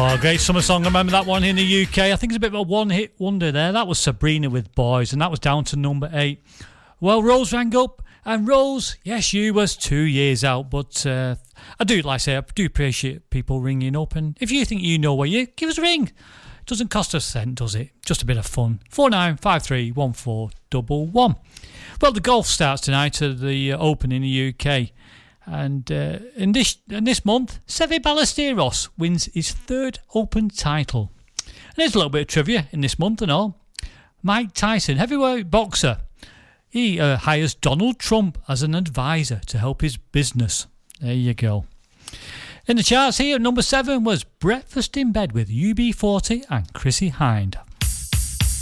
Oh, great summer song. I remember that one in the UK. I think it's a bit of a one-hit wonder there. That was Sabrina with Boys, and that was down to number 8. Well, Rose rang up, and Rose, yes, you was 2 years out, but I do appreciate people ringing up, and if you think you know where you, give us a ring. It doesn't cost us a cent, does it? Just a bit of fun. 49531411. Well, the golf starts tonight at the Open in the UK. And in this month, Seve Ballesteros wins his 3rd Open title. And there's a little bit of trivia in this month and all. Mike Tyson, heavyweight boxer, he hires Donald Trump as an advisor to help his business. There you go. In the charts here, number 7 was Breakfast in Bed with UB40 and Chrissy Hind.